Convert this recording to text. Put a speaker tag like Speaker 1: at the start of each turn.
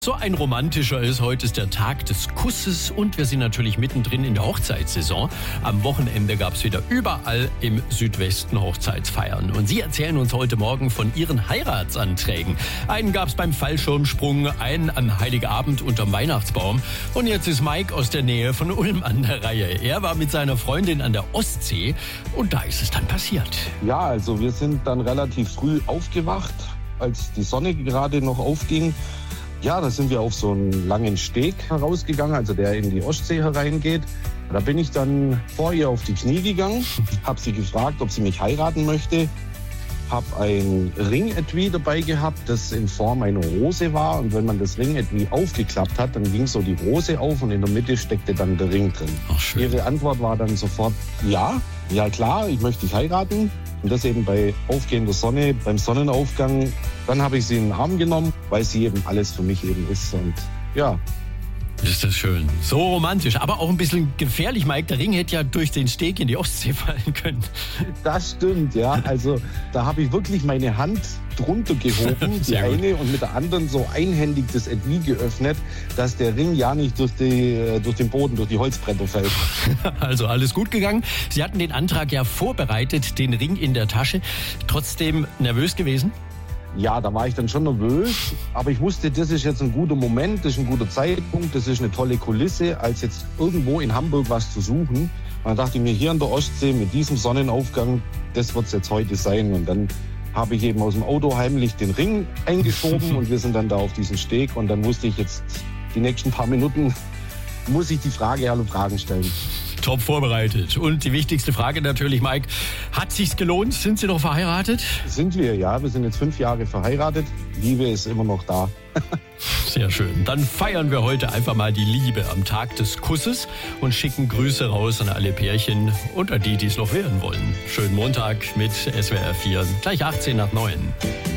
Speaker 1: So ein romantischer ist. Heute ist der Tag des Kusses und wir sind natürlich mittendrin in der Hochzeitssaison. Am Wochenende gab es wieder überall im Südwesten Hochzeitsfeiern. Und Sie erzählen uns heute Morgen von Ihren Heiratsanträgen. Einen gab es beim Fallschirmsprung, einen am Heiligabend unterm Weihnachtsbaum. Und jetzt ist Mike aus der Nähe von Ulm an der Reihe. Er war mit seiner Freundin an der Ostsee und da ist es dann passiert.
Speaker 2: Ja, also wir sind dann relativ früh aufgewacht, als die Sonne gerade noch aufging. Ja, da sind wir auf so einen langen Steg herausgegangen, also der in die Ostsee hereingeht. Da bin ich dann vor ihr auf die Knie gegangen, habe sie gefragt, ob sie mich heiraten möchte. Habe ein Ringetui dabei gehabt, das in Form einer Rose war. Und wenn man das Ringetui aufgeklappt hat, dann ging so die Rose auf und in der Mitte steckte dann der Ring drin.
Speaker 1: Ach, schön.
Speaker 2: Ihre Antwort war dann sofort, ja klar, ich möchte dich heiraten. Und das eben bei aufgehender Sonne, beim Sonnenaufgang. Dann habe ich sie in den Arm genommen, weil sie eben alles für mich eben ist. Und ja.
Speaker 1: Ist das schön. So romantisch, aber auch ein bisschen gefährlich, Mike. Der Ring hätte ja durch den Steg in die Ostsee fallen können.
Speaker 2: Das stimmt, ja. Also da habe ich wirklich meine Hand drunter gehoben, die eine, und mit der anderen so einhändig das Etui geöffnet, dass der Ring ja nicht durch den Boden, durch die Holzbretter fällt.
Speaker 1: Also alles gut gegangen. Sie hatten den Antrag ja vorbereitet, den Ring in der Tasche. Trotzdem nervös gewesen?
Speaker 2: Ja, da war ich dann schon nervös, aber ich wusste, das ist jetzt ein guter Moment, das ist ein guter Zeitpunkt, das ist eine tolle Kulisse, als jetzt irgendwo in Hamburg was zu suchen. Und dann dachte ich mir, hier an der Ostsee mit diesem Sonnenaufgang, das wird es jetzt heute sein. Und dann habe ich eben aus dem Auto heimlich den Ring eingeschoben und wir sind dann da auf diesen Steg. Und dann wusste ich jetzt, die nächsten paar Minuten muss ich die Frage alle Fragen stellen.
Speaker 1: Top vorbereitet. Und die wichtigste Frage natürlich, Mike, hat sich's gelohnt? Sind Sie noch verheiratet?
Speaker 2: Sind wir, ja. Wir sind jetzt 5 Jahre verheiratet. Liebe ist immer noch da.
Speaker 1: Sehr schön. Dann feiern wir heute einfach mal die Liebe am Tag des Kusses und schicken Grüße raus an alle Pärchen und an die, die es noch werden wollen. Schönen Montag mit SWR 4, gleich 18 nach 9.